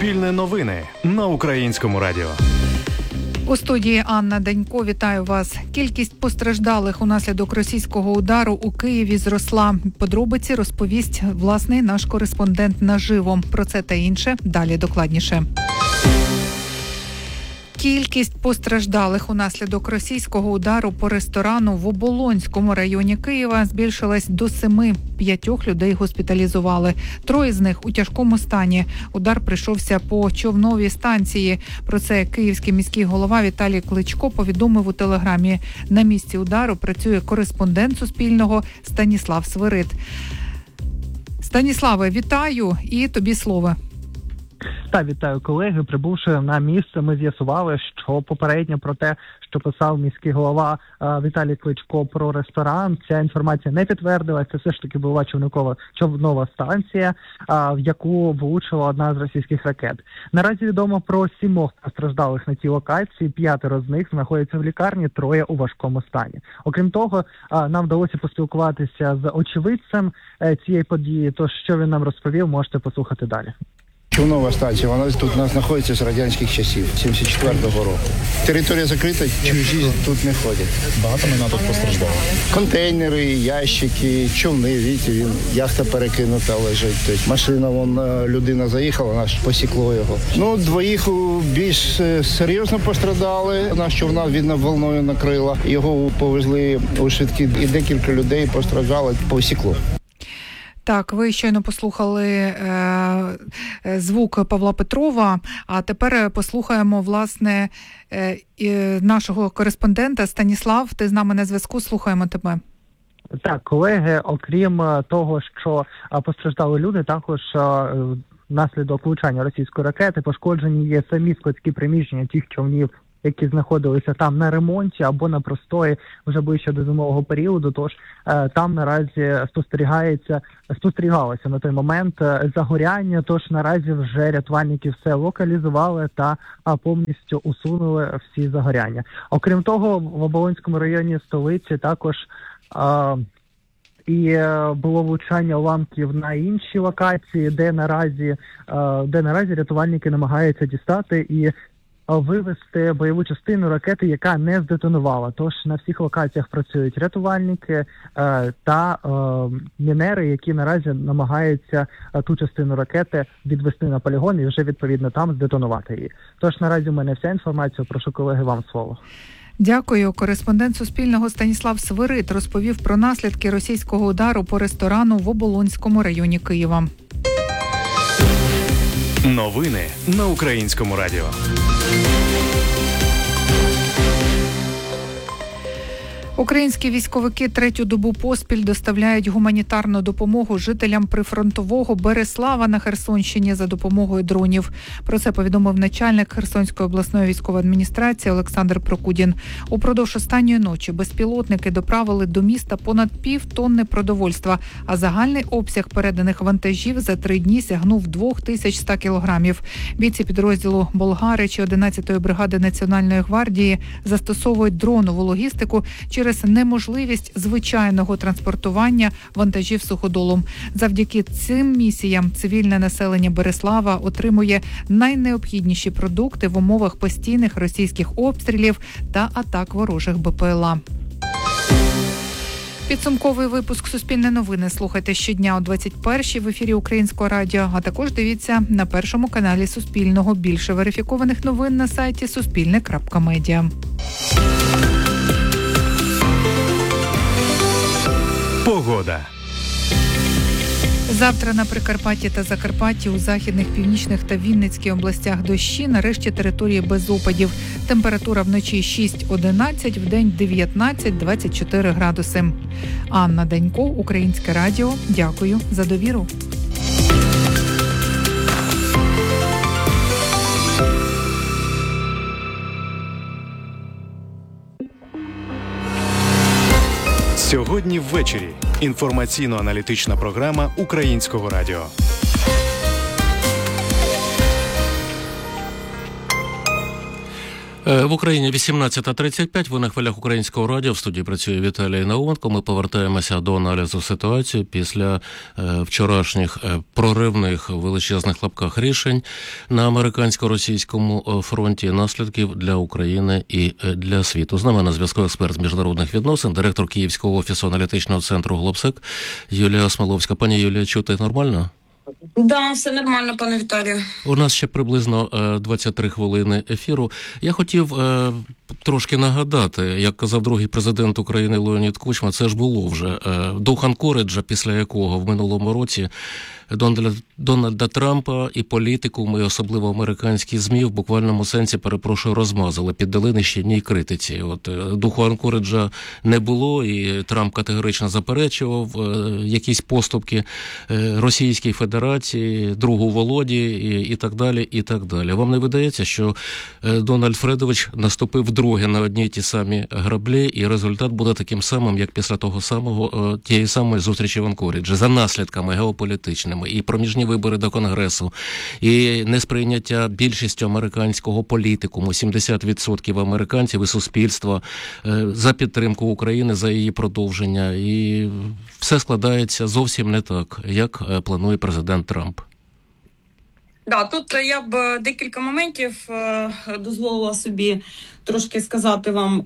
Суспільне новини на Українському радіо. У студії Анна Данько. Вітаю вас. Кількість постраждалих унаслідок російського удару у Києві зросла. Подробиці розповість власний наш кореспондент наживо. Про це та інше далі докладніше. Кількість постраждалих унаслідок російського удару по ресторану в Оболонському районі Києва збільшилась до 7. 5 людей госпіталізували. 3 з них у тяжкому стані. Удар прийшовся по Човновій станції. Про це київський міський голова Віталій Кличко повідомив у Телеграмі. На місці удару працює кореспондент Суспільного Станіслав Свирид. Станіславе, вітаю і тобі слово. Та, вітаю, колеги. Прибувши на місце, ми з'ясували, що попередньо про те, що писав міський голова Віталій Кличко про ресторан, ця інформація не підтвердилася. Це все ж таки була човнова станція, в яку влучила одна з російських ракет. Наразі відомо про 7 постраждалих на тій локації, 5 з них знаходяться в лікарні, 3 у важкому стані. Окрім того, нам вдалося поспілкуватися з очевидцем цієї події, тож що він нам розповів, можете послухати далі. Човнова станція, вона тут у нас знаходиться з радянських часів, 74-го року. Територія закрита, чужі тут не ходять. Багато майна тут постраждало? Контейнери, ящики, човни, бачите, яхта перекинута лежить. Тобто машина, людина заїхала, вона ж посікло його. 2 більш серйозно пострадали, наш човна, видно, волною накрила. Його повезли у швидкі і декілька людей постраждали, посікло. Так, ви щойно послухали звук Павла Петрова, а тепер послухаємо, власне, нашого кореспондента. Станіслав, ти з нами на зв'язку, слухаємо тебе. Так, колеги, окрім того, що постраждали люди, також внаслідок влучання російської ракети пошкоджені є самі складські приміщення тих човнів, які знаходилися там на ремонті або на простої вже ближче до зимового періоду. Тож там наразі спостерігалося на той момент загоряння. Тож наразі вже рятувальники все локалізували та повністю усунули всі загоряння. Окрім того, в Оболонському районі столиці також і було влучання уламків на іншій локації, де наразі рятувальники намагаються дістати і вивести бойову частину ракети, яка не здетонувала. Тож на всіх локаціях працюють рятувальники та мінери, які наразі намагаються ту частину ракети відвести на полігон і вже відповідно там здетонувати її. Тож наразі у мене вся інформація. Прошу, колеги, вам слово. Дякую. Кореспондент Суспільного Станіслав Свирид розповів про наслідки російського удару по ресторану в Оболонському районі Києва. Новини на Українському радіо. Українські військовики 3-ю добу поспіль доставляють гуманітарну допомогу жителям прифронтового Береслава на Херсонщині за допомогою дронів. Про це повідомив начальник Херсонської обласної військової адміністрації Олександр Прокудін. Упродовж останньої ночі безпілотники доправили до міста понад 1,5 тонни продовольства, а загальний обсяг переданих вантажів за 3 дні сягнув 2100 кілограмів. Бійці підрозділу «Болгаричі» 11-ї бригади Національної гвардії застосовують дронову логістику через неможливість звичайного транспортування вантажів суходолом. Завдяки цим місіям цивільне населення Береслава отримує найнеобхідніші продукти в умовах постійних російських обстрілів та атак ворожих БПЛА. Підсумковий випуск «Суспільне новини» слухайте щодня о 21-й в ефірі Українського радіо, а також дивіться на першому каналі Суспільного. Більше верифікованих новин на сайті suspilne.media. Погода. Завтра на Прикарпатті та Закарпатті, у західних, північних та Вінницькій областях дощі, на решті території без опадів. Температура вночі 6-11, вдень 19-24 градуси. Анна Данько, Українське радіо. Дякую за довіру. Сьогодні ввечері. Інформаційно-аналітична програма Українського радіо. В Україні 18:35, ви на хвилях Українського радіо, в студії працює Віталій Науменко. Ми повертаємося до аналізу ситуації після вчорашніх проривних величезних лапках рішень на американсько-російському фронті, наслідків для України і для світу. З нами на зв'язку експерт з міжнародних відносин, директор Київського офісу аналітичного центру «Глобсек» Юлія Смоловська. Пані Юлія, чути нормально? Да, все нормально, пане Віталію. У нас ще приблизно 23 хвилини ефіру. Я хотів трошки нагадати, як казав другий президент України Леонід Кучма, це ж було вже дух Анкориджа, після якого в минулому році Дональда Трампа і політику, і особливо американські ЗМІ, в буквальному сенсі, розмазали, піддали нищівній критиці. От духу Анкориджа не було, і Трамп категорично заперечував якісь поступки Російській Федерації, другу Володі і так далі, і так далі. Вам не видається, що Дональд Фредович наступив вдруге на одні й ті самі граблі, і результат буде таким самим, як після тієї самої зустрічі в Анкориджі, за наслідками геополітичними, і проміжні вибори до Конгресу, і несприйняття більшістю американського політикуму, 70% американців і суспільства за підтримку України, за її продовження. І все складається зовсім не так, як планує президент Трамп. Да, тут я б декілька моментів дозволила собі трошки сказати вам.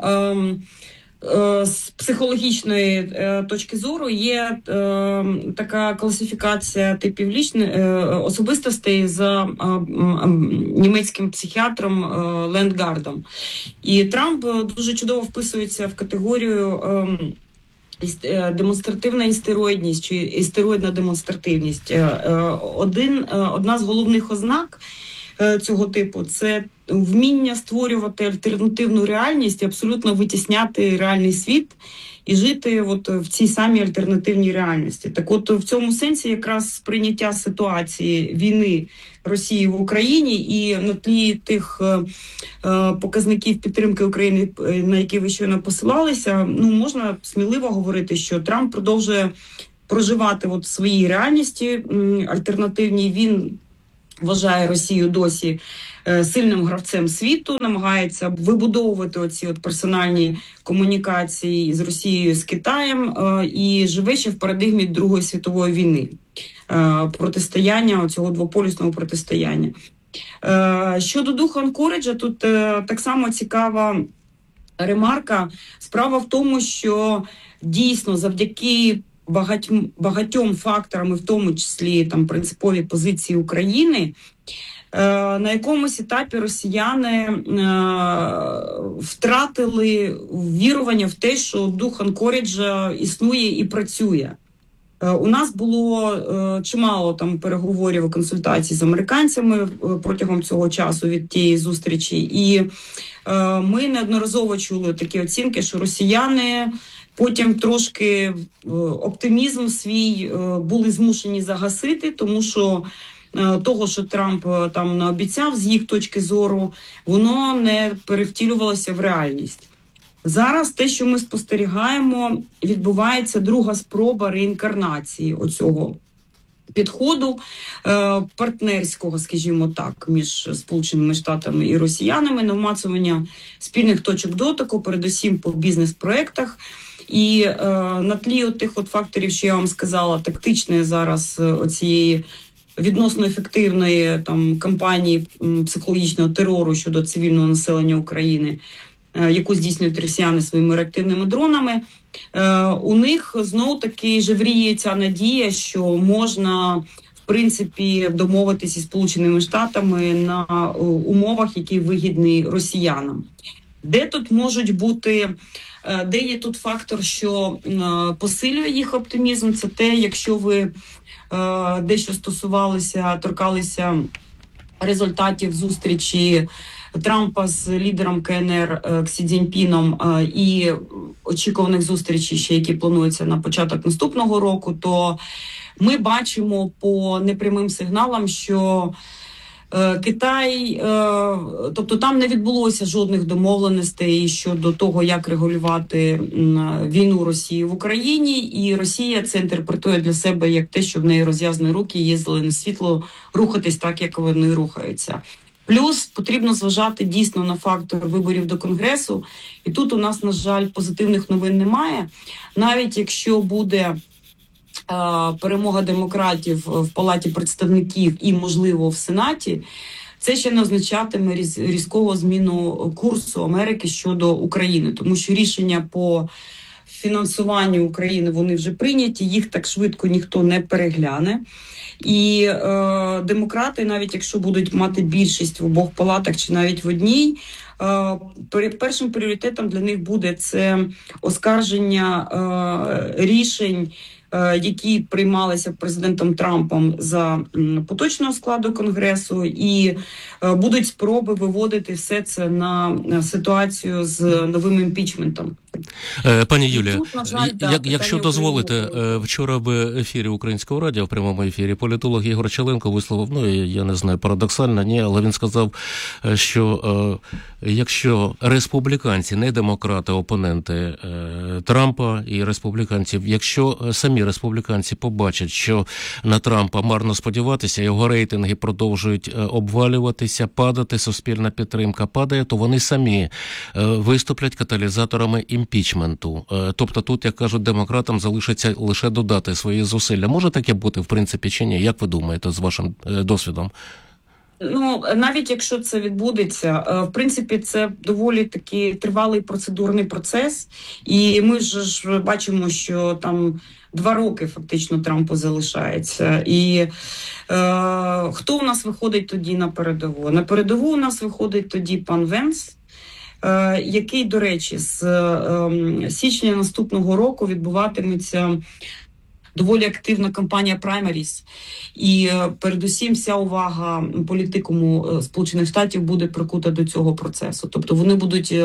З психологічної точки зору є така класифікація типів особистостей за німецьким психіатром Ленгардом. І Трамп дуже чудово вписується в категорію демонстративна істероїдність чи істероїдна демонстративність. Одна з головних ознак цього типу – це вміння створювати альтернативну реальність, абсолютно витісняти реальний світ і жити от в цій самій альтернативній реальності. Так от в цьому сенсі якраз сприйняття ситуації війни Росії в Україні і на тлі тих показників підтримки України, на які ви щойно посилалися, можна сміливо говорити, що Трамп продовжує проживати от в своїй реальності альтернативній. Він вважає Росію досі сильним гравцем світу, намагається вибудовувати оці персональні комунікації з Росією, з Китаєм і живе ще в парадигмі Другої світової війни, протистояння, цього двополюсного протистояння. Щодо духу Анкориджа, тут так само цікава ремарка. Справа в тому, що дійсно завдяки багатьом факторам, і в тому числі принципові позиції України, на якомусь етапі росіяни втратили вірування в те, що дух Анкориджа існує і працює. У нас було чимало переговорів і консультацій з американцями протягом цього часу від тієї зустрічі, і ми неодноразово чули такі оцінки, що росіяни потім трошки оптимізм свій були змушені загасити, тому що того, що Трамп там наобіцяв, з їх точки зору, воно не перевтілювалося в реальність. Зараз те, що ми спостерігаємо, відбувається друга спроба реінкарнації оцього підходу партнерського, скажімо так, між Сполученими Штатами і росіянами, навмацування спільних точок дотику, передусім по бізнес-проектах. І на тлі тих факторів, що я вам сказала, тактичної зараз оцієї відносно ефективної кампанії психологічного терору щодо цивільного населення України, яку здійснюють росіяни своїми реактивними дронами, у них знов-таки жевріє ця надія, що можна, в принципі, домовитися із Сполученими Штатами на умовах, які вигідні росіянам. Де тут можуть бути, де є тут фактор, що посилює їх оптимізм, це те, якщо ви дещо торкалися результатів зустрічі Трампа з лідером КНР Ксі Цзіньпіном і очікуваних зустрічей, ще які плануються на початок наступного року, то ми бачимо по непрямим сигналам, що Китай, тобто там не відбулося жодних домовленостей щодо того, як регулювати війну Росії в Україні, і Росія це інтерпретує для себе як те, що в неї розв'язані руки, є зелене світло рухатись так, як вони рухаються. Плюс потрібно зважати дійсно на фактор виборів до Конгресу. І тут у нас, на жаль, позитивних новин немає. Навіть якщо буде перемога демократів в Палаті представників і, можливо, в Сенаті, це ще не означатиме різкого зміну курсу Америки щодо України. Тому що рішення по фінансуванню України, вони вже прийняті, їх так швидко ніхто не перегляне. І демократи, навіть якщо будуть мати більшість в обох палатах чи навіть в одній, першим пріоритетом для них буде це оскарження рішень, які приймалися президентом Трампом за поточного складу Конгресу, і будуть спроби виводити все це на ситуацію з новим імпічментом. Пані Юлія, тут, на жаль, якщо дозволите, вчора в ефірі Українського радіо, в прямому ефірі, політолог Ігор Челенко висловив, я не знаю, парадоксально, ні, але він сказав, що якщо республіканці, не демократи, опоненти Трампа і республіканців, якщо самі республіканці побачать, що на Трампа марно сподіватися, його рейтинги продовжують обвалюватися, падати, суспільна підтримка падає, то вони самі виступлять каталізаторами імпічменту. Тобто тут, як кажуть, демократам залишиться лише додати свої зусилля. Може таке бути, в принципі, чи ні? Як ви думаєте, з вашим досвідом? Навіть якщо це відбудеться, в принципі, це доволі такий тривалий процедурний процес. І ми ж бачимо, що там 2 роки фактично Трампу залишається. І хто у нас виходить тоді на передову? На передову у нас виходить тоді пан Венс, який, до речі, з січня наступного року відбуватиметься доволі активна кампанія праймеріс. І передусім вся увага політикуму Сполучених Штатів буде прикута до цього процесу. Тобто вони будуть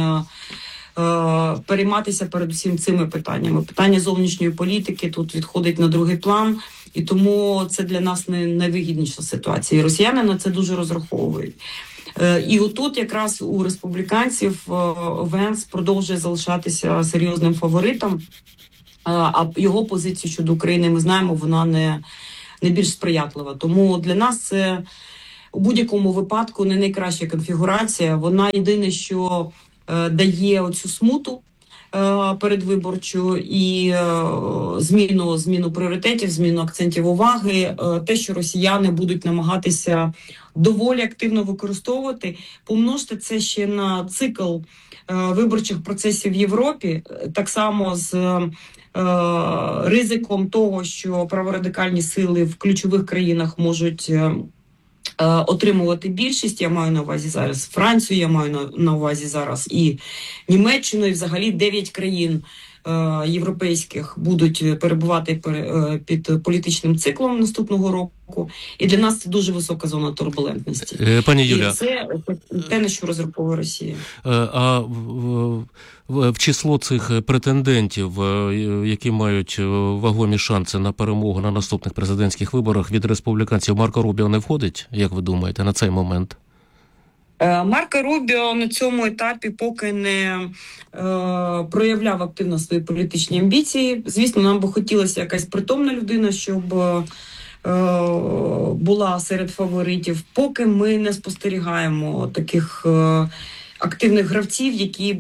перейматися передусім цими питаннями. Питання зовнішньої політики тут відходить на другий план, і тому це для нас не найвигідніша ситуація. І росіяни на це дуже розраховують. І отут якраз у республіканців Венс продовжує залишатися серйозним фаворитом, а його позицію щодо України, ми знаємо, вона не більш сприятлива. Тому для нас це у будь-якому випадку не найкраща конфігурація. Вона єдине, що дає оцю смуту передвиборчу і зміну пріоритетів, зміну акцентів уваги, те, що росіяни будуть намагатися доволі активно використовувати. Помножте це ще на цикл виборчих процесів в Європі, так само з ризиком того, що праворадикальні сили в ключових країнах можуть отримувати більшість. Я маю на увазі зараз Францію, я маю на увазі зараз і Німеччину, і взагалі 9 країн європейських будуть перебувати під політичним циклом наступного року. І для нас це дуже висока зона турбулентності. Пані Юля, і це те, на що розраховує Росія. А в число цих претендентів, які мають вагомі шанси на перемогу на наступних президентських виборах, від республіканців Марко Рубіо не входить, як ви думаєте, на цей момент? Марко Рубіо на цьому етапі поки не проявляв активно свої політичні амбіції. Звісно, нам би хотілося якась притомна людина, щоб була серед фаворитів. Поки ми не спостерігаємо таких активних гравців,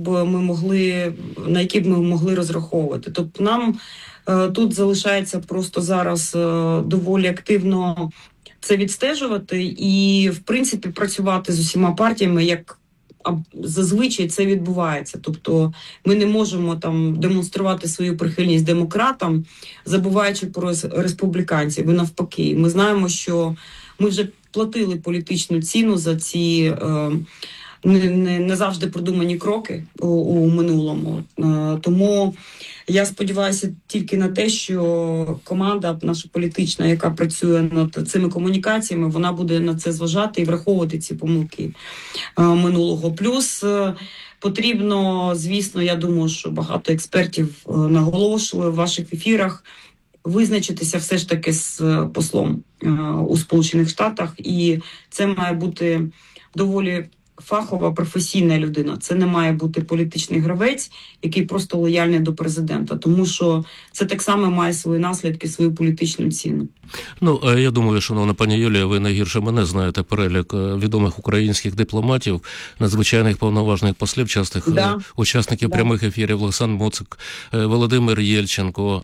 на які б ми могли розраховувати. Тобто нам тут залишається просто зараз доволі активно це відстежувати і, в принципі, працювати з усіма партіями, як зазвичай це відбувається. Тобто ми не можемо там демонструвати свою прихильність демократам, забуваючи про республіканців. І навпаки, ми знаємо, що ми вже платили політичну ціну за ці не завжди продумані кроки у минулому. Тому я сподіваюся тільки на те, що команда наша політична, яка працює над цими комунікаціями, вона буде на це зважати і враховувати ці помилки минулого. Плюс потрібно, звісно, я думаю, що багато експертів наголошували в ваших ефірах, визначитися все ж таки з послом у Сполучених Штатах. І це має бути доволі фахова, професійна людина. Це не має бути політичний гравець, який просто лояльний до президента, тому що це так само має свої наслідки, свою політичну ціну. Ну, я думаю, шановна пані Юлія, ви найгірше мене знаєте перелік відомих українських дипломатів, надзвичайних повноважних послів, частих учасників прямих ефірів: Олександр Моцик, Володимир Єльченко,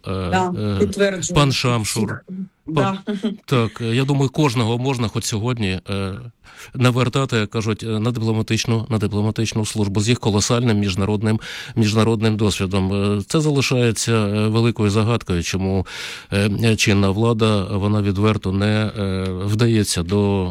пан Шамшур. Так, я думаю, кожного можна хоч сьогодні навертати, як кажуть, на дипломатичну службу з їх колосальним міжнародним досвідом. Це залишається великою загадкою, чому чинна влада, вона відверто не вдається до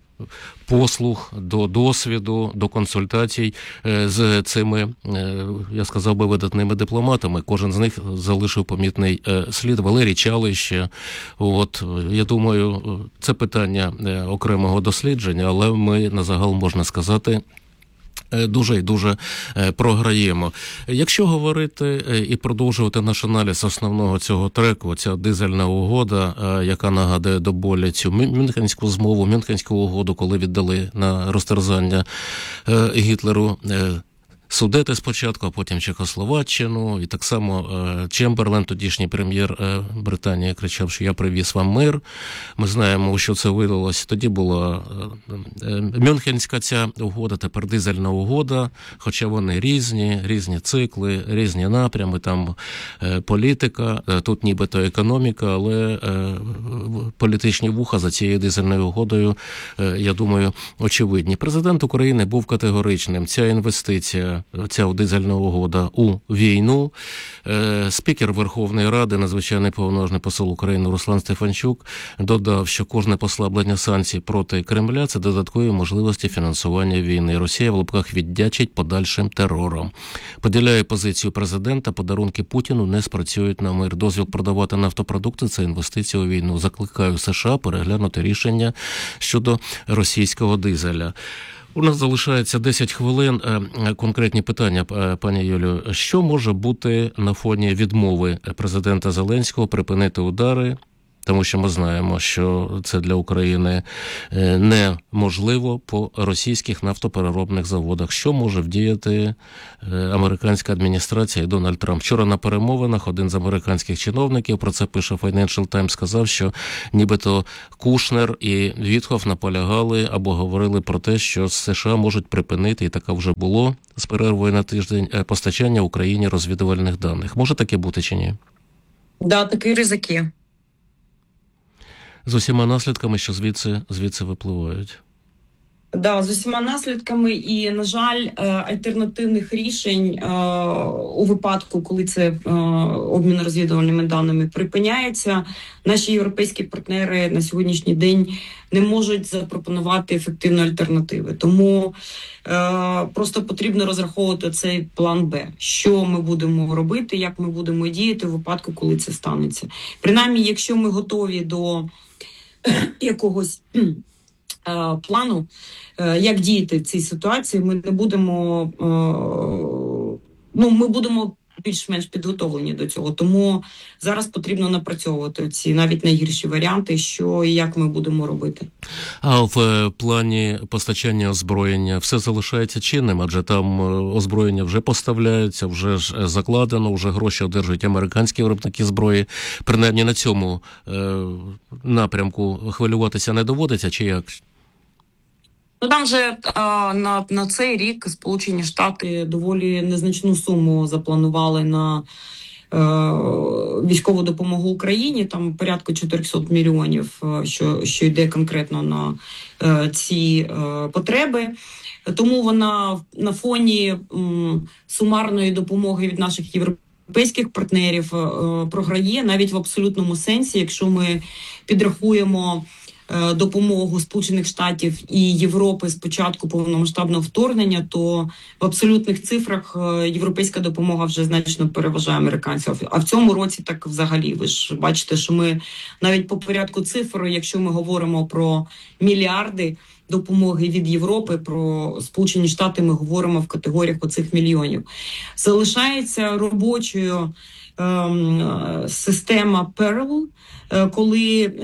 послуг, до досвіду, до консультацій з цими, я сказав би, видатними дипломатами. Кожен з них залишив помітний слід. Валерій Чалище. От, я думаю, це питання окремого дослідження, але ми назагал, можна сказати, дуже і дуже програємо. Якщо говорити і продовжувати наш аналіз основного цього треку, ця дизельна угода, яка нагадує до болі цю Мюнхенську змову, Мюнхенську угоду, коли віддали на розтерзання Гітлеру Судети спочатку, а потім Чехословаччину. І так само Чемберлен, тодішній прем'єр Британії, кричав, що я привіз вам мир. Ми знаємо, у що це вилилось. Тоді була Мюнхенська ця угода, тепер дизельна угода, хоча вони різні цикли, різні напрями, там політика, тут нібито економіка, але політичні вуха за цією дизельною угодою, я думаю, очевидні. Президент України був категоричним. Ця інвестиція, ця дизельна угода у війну. Спікер Верховної Ради, надзвичайний повноважний посол України Руслан Стефанчук додав, що кожне послаблення санкцій проти Кремля – це додаткові можливості фінансування війни. Росія в лапках віддячить подальшим терором. Поділяє позицію президента, подарунки Путіну не спрацюють на мир. Дозвіл продавати нафтопродукти – це інвестиція у війну. Закликаю США переглянути рішення щодо російського дизеля. У нас залишається 10 хвилин. Конкретні питання, пані Юлію. Що може бути на фоні відмови президента Зеленського припинити удари? Тому що ми знаємо, що це для України неможливо по російських нафтопереробних заводах. Що може вдіяти американська адміністрація і Дональд Трамп? Вчора на перемовинах один з американських чиновників, про це пише Financial Times, сказав, що нібито Кушнер і Вітхоф наполягали або говорили про те, що США можуть припинити, і таке вже було, з перервою на тиждень, постачання Україні розвідувальних даних. Може таке бути чи ні? Да, такі ризики. З усіма наслідками, що звідси випливають. Да, з усіма наслідками і, на жаль, альтернативних рішень у випадку, коли це обмін розвідувальними даними припиняється, наші європейські партнери на сьогоднішній день не можуть запропонувати ефективні альтернативи. Тому просто потрібно розраховувати цей план Б. Що ми будемо робити, як ми будемо діяти у випадку, коли це станеться. Принаймні, якщо ми готові до якогось плану, як діяти в цій ситуації, ми не будемо, ми будемо більш-менш підготовлені до цього. Тому зараз потрібно напрацьовувати ці навіть найгірші варіанти, що і як ми будемо робити. А в плані постачання озброєння все залишається чинним, адже там озброєння вже поставляються, вже ж закладено, вже гроші одержують американські виробники зброї. Принаймні на цьому напрямку хвилюватися не доводиться, чи як? Ну, там вже на цей рік Сполучені Штати доволі незначну суму запланували на військову допомогу Україні, там порядку 400 мільйонів, що йде конкретно на ці потреби. Тому вона на фоні сумарної допомоги від наших європейських партнерів програє навіть в абсолютному сенсі, якщо ми підрахуємо допомогу Сполучених Штатів і Європи з початку повномасштабного вторгнення, то в абсолютних цифрах європейська допомога вже значно переважає американців. А в цьому році так взагалі. Ви ж бачите, що ми навіть по порядку цифр, якщо ми говоримо про мільярди допомоги від Європи, про Сполучені Штати ми говоримо в категоріях оцих мільйонів. Залишається робочою система Pearl, коли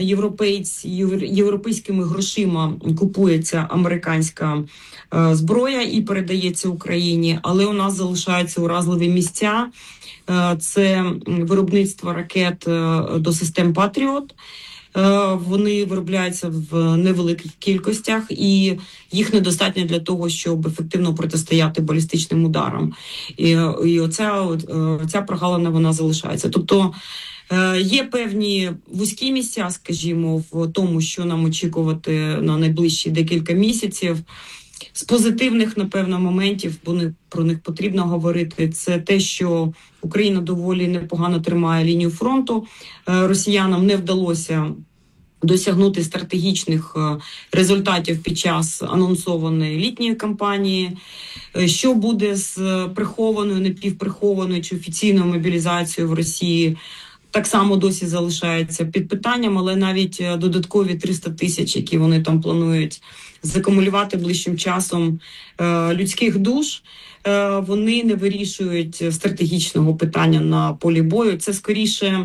європейськими грошима купується американська зброя і передається Україні, але у нас залишаються уразливі місця. Це виробництво ракет до систем Патріот. Вони виробляються в невеликих кількостях, і їх недостатньо для того, щоб ефективно протистояти балістичним ударам. І оця прогалина, вона залишається. Тобто є певні вузькі місця, скажімо, в тому, що нам очікувати на найближчі декілька місяців. З позитивних, напевно, моментів, бо про них потрібно говорити, це те, що Україна доволі непогано тримає лінію фронту. Росіянам не вдалося досягнути стратегічних результатів під час анонсованої літньої кампанії. Що буде з прихованою, напівприхованою чи офіційною мобілізацією в Росії, так само досі залишається під питанням, але навіть додаткові 300 тисяч, які вони там планують закумулювати ближчим часом людських душ, вони не вирішують стратегічного питання на полі бою. Це скоріше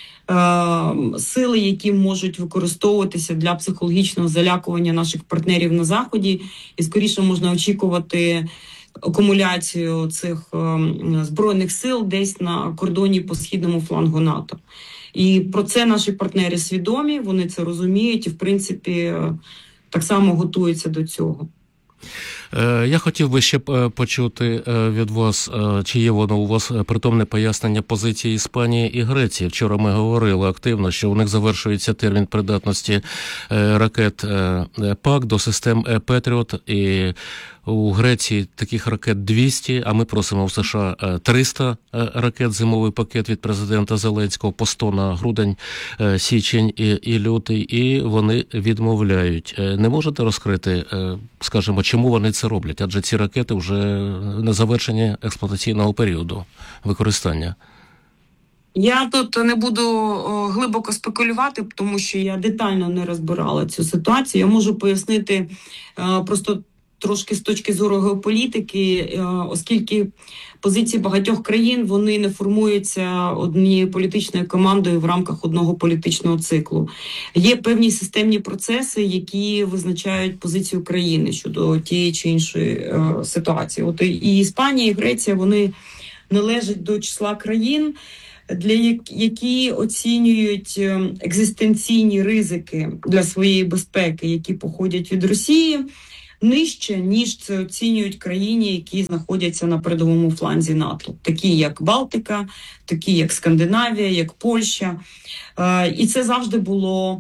сили, які можуть використовуватися для психологічного залякування наших партнерів на Заході, і скоріше можна очікувати акумуляцію цих збройних сил десь на кордоні по східному флангу НАТО. І про це наші партнери свідомі, вони це розуміють і, в принципі, так само готуються до цього. Я хотів би ще почути від вас, чи є воно у вас притомне пояснення позиції Іспанії і Греції. Вчора ми говорили активно, що у них завершується термін придатності ракет ПАК до систем Петріот, і у Греції таких ракет 200, а ми просимо в США 300 ракет, зимовий пакет від президента Зеленського по 100 на грудень, січень і лютий, і вони відмовляють. Не можете розкрити, скажімо, чому вони це роблять? Адже ці ракети вже на завершення експлуатаційного періоду використання. Я тут не буду глибоко спекулювати, тому що я детально не розбирала цю ситуацію. Я можу пояснити просто трошки з точки зору геополітики, оскільки позиції багатьох країн, вони не формуються однією політичною командою в рамках одного політичного циклу. Є певні системні процеси, які визначають позицію країни щодо тієї чи іншої ситуації. От і Іспанія, і Греція, вони належать до числа країн, які оцінюють екзистенційні ризики для своєї безпеки, які походять від Росії, нижче, ніж це оцінюють країни, які знаходяться на передовому фланзі НАТО, такі як Балтика, такі як Скандинавія, як Польща. І це завжди було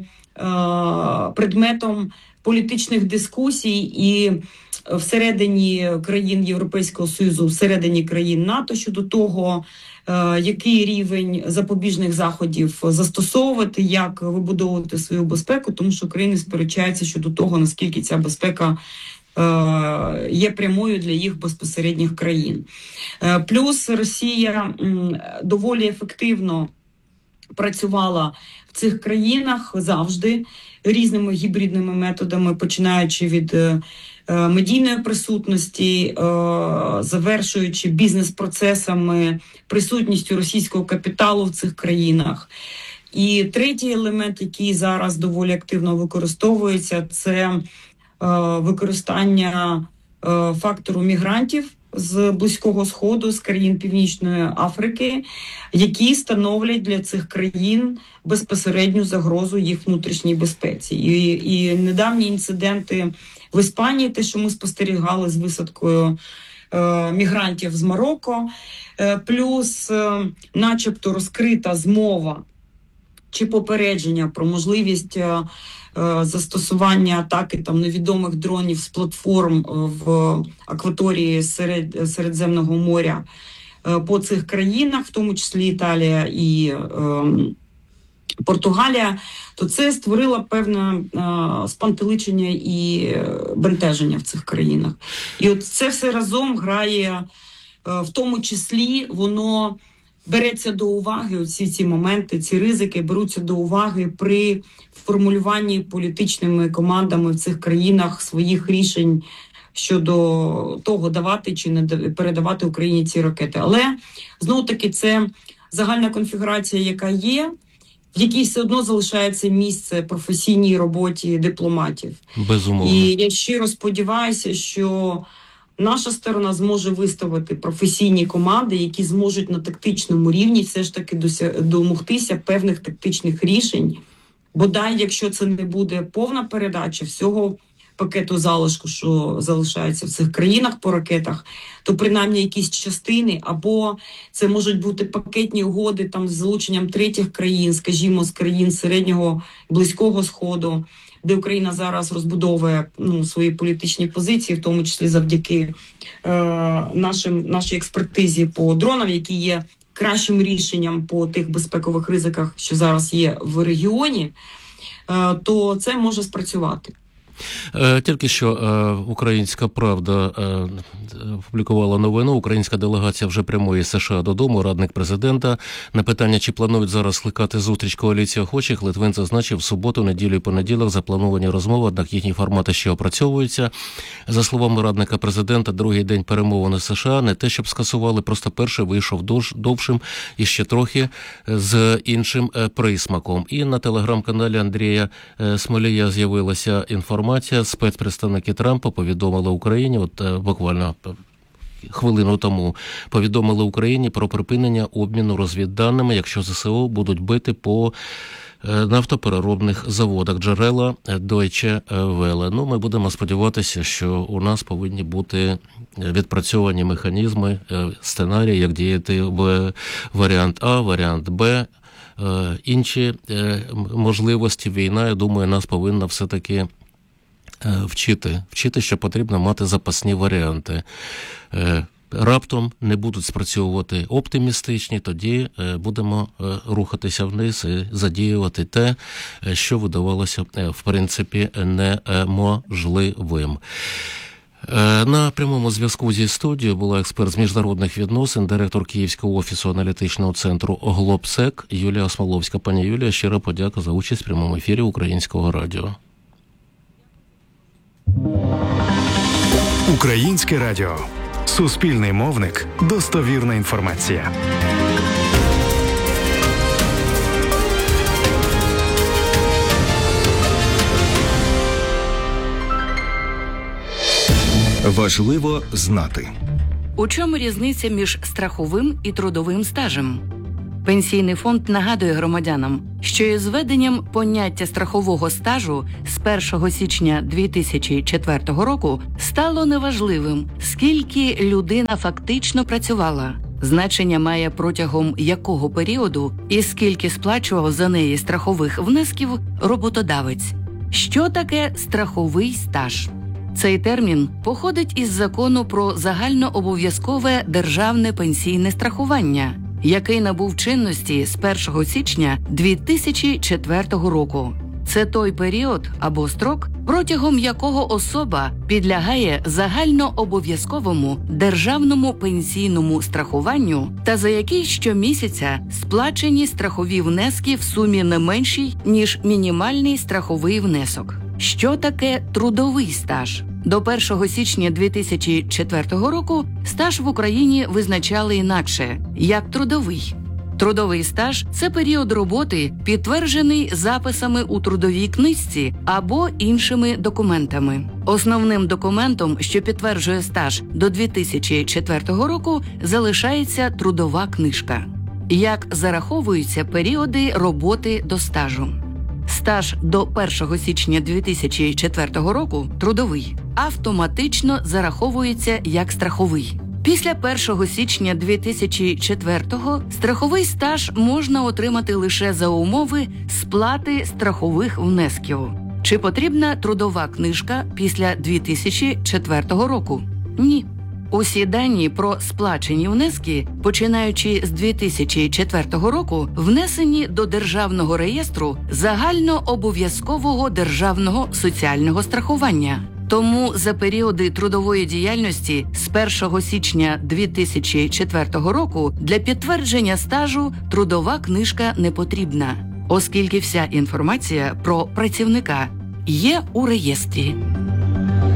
предметом політичних дискусій і всередині країн Європейського Союзу, всередині країн НАТО щодо того, який рівень запобіжних заходів застосовувати, як вибудовувати свою безпеку, тому що країни сперечаються щодо того, наскільки ця безпека є прямою для їх безпосередніх країн. Плюс Росія доволі ефективно працювала в цих країнах завжди різними гібридними методами, починаючи від медійної присутності, завершуючи бізнес-процесами, присутністю російського капіталу в цих країнах. І третій елемент, який зараз доволі активно використовується, це використання фактору мігрантів з Близького Сходу, з країн Північної Африки, які становлять для цих країн безпосередню загрозу їх внутрішній безпеці. І недавні інциденти в Іспанії, те, що ми спостерігали з висадкою мігрантів з Марокко, плюс начебто розкрита змова чи попередження про можливість застосування атаки там невідомих дронів з платформ в акваторії Середземного моря по цих країнах, в тому числі Італія і Португалія, то це створило певне спантеличення і бентеження в цих країнах. І от це все разом грає, в тому числі воно береться до уваги, оці ці моменти, ці ризики беруться до уваги при формулюванні політичними командами в цих країнах своїх рішень щодо того, давати чи не передавати Україні ці ракети. Але, знову-таки, це загальна конфігурація, яка є, в якій все одно залишається місце професійній роботі дипломатів. Безумовно. І я щиро сподіваюся, що наша сторона зможе виставити професійні команди, які зможуть на тактичному рівні все ж таки домогтися певних тактичних рішень. Бодай, якщо це не буде повна передача всього пакету залишку, що залишається в цих країнах по ракетах, то принаймні якісь частини, або це можуть бути пакетні угоди там з залученням третіх країн, скажімо, з країн Середнього, Близького Сходу, де Україна зараз розбудовує свої політичні позиції, в тому числі завдяки нашій експертизі по дронам, які є кращим рішенням по тих безпекових ризиках, що зараз є в регіоні, то це може спрацювати. Тільки що «Українська правда» опублікувала новину. Українська делегація вже прямує з США додому. Радник президента на питання, чи планують зараз скликати зустріч коаліції охочих, Литвин зазначив, в суботу, неділю і понеділок заплановані розмови, однак їхні формати ще опрацьовуються. За словами радника президента, другий день перемовин з США не те, щоб скасували, просто перший вийшов довшим і ще трохи з іншим присмаком. І на телеграм-каналі Андрія Смолія з'явилася інформація. Спецпредставники Трампа повідомили Україні, буквально хвилину тому, повідомили Україні про припинення обміну розвідданими, якщо ЗСУ будуть бити по нафтопереробних заводах. Джерела Deutsche Welle. Ми будемо сподіватися, що у нас повинні бути відпрацьовані механізми, сценарії, як діяти в варіант А, варіант Б, інші можливості. Війна, я думаю, нас повинна все-таки вчити, що потрібно мати запасні варіанти. Раптом не будуть спрацьовувати оптимістичні, тоді будемо рухатися вниз і задіювати те, що видавалося, в принципі, неможливим. На прямому зв'язку зі студією була експерт з міжнародних відносин, директор Київського офісу аналітичного центру «Глобсек» Юлія Смоловська. Пані Юлія, щира подяка за участь в прямому ефірі Українського радіо. Українське радіо. Суспільний мовник. Достовірна інформація. Важливо знати. У чому різниця між страховим і трудовим стажем? Пенсійний фонд нагадує громадянам, що із введенням поняття страхового стажу з 1 січня 2004 року стало неважливим, скільки людина фактично працювала. Значення має протягом якого періоду і скільки сплачував за неї страхових внесків роботодавець. Що таке страховий стаж? Цей термін походить із Закону про загальнообов'язкове державне пенсійне страхування, який набув чинності з 1 січня 2004 року. Це той період або строк, протягом якого особа підлягає загальнообов'язковому державному пенсійному страхуванню та за який щомісяця сплачені страхові внески в сумі не меншій, ніж мінімальний страховий внесок. Що таке трудовий стаж? До 1 січня 2004 року стаж в Україні визначали інакше – як трудовий. Трудовий стаж – це період роботи, підтверджений записами у трудовій книжці або іншими документами. Основним документом, що підтверджує стаж до 2004 року, залишається трудова книжка. Як зараховуються періоди роботи до стажу? Стаж до 1 січня 2004 року – трудовий, автоматично зараховується як страховий. Після 1 січня 2004-го страховий стаж можна отримати лише за умови сплати страхових внесків. Чи потрібна трудова книжка після 2004 року? Ні. Усі дані про сплачені внески, починаючи з 2004 року, внесені до Державного реєстру загальнообов'язкового державного соціального страхування. Тому за періоди трудової діяльності з 1 січня 2004 року для підтвердження стажу трудова книжка не потрібна, оскільки вся інформація про працівника є у реєстрі.